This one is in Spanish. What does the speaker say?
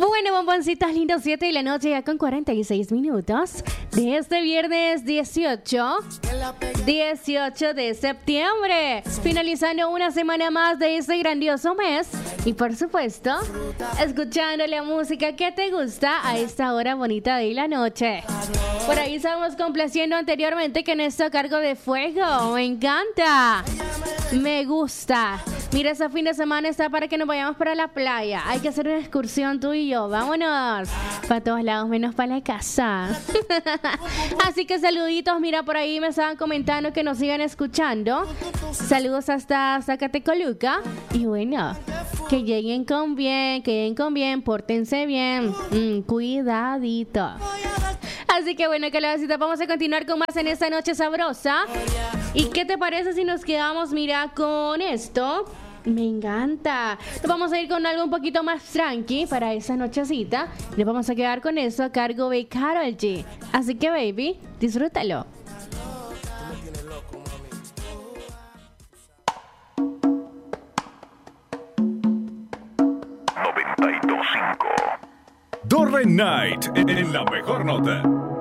Bueno, bomboncitos lindos, 7 de la noche ya con 46 minutos de este viernes 18 de septiembre, finalizando una semana más de este grandioso mes y por supuesto, escuchando la música que te gusta a esta hora bonita de la noche. Por ahí estamos complaciendo anteriormente con esto a cargo de Fuego, me encanta, me gusta. Mira, ese fin de semana está para que nos vayamos para la playa. Hay que hacer una excursión tú y yo. Vámonos. Para todos lados, menos para la casa. Así que saluditos. Mira, por ahí me estaban comentando que nos sigan escuchando. Saludos hasta Zacatecoluca. Y bueno, que lleguen con bien, pórtense bien. Cuidadito. Así que bueno, calabacita, vamos a continuar con más en esta noche sabrosa. ¿Y qué te parece si nos quedamos, mira, con esto? Me encanta. Nos vamos a ir con algo un poquito más tranqui para esa nochecita. Nos vamos a quedar con eso a cargo de Karol G. Así que, baby, disfrútalo. Dorre Night en la mejor nota.